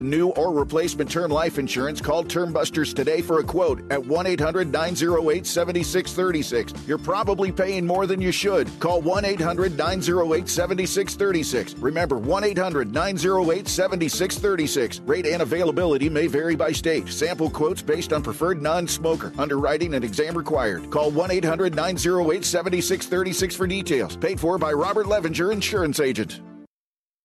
New or replacement term life insurance, call Term Busters today for a quote at 1-800-908-7636. You're probably paying more than you should. Call 1-800-908-7636. Remember, 1-800-908-7636. Rate and availability may vary by state. Sample quotes based on preferred non-smoker. Underwriting and exam required. Call 1-800-908-7636 for details. Paid for by Robert Levinger, Insurance Agent.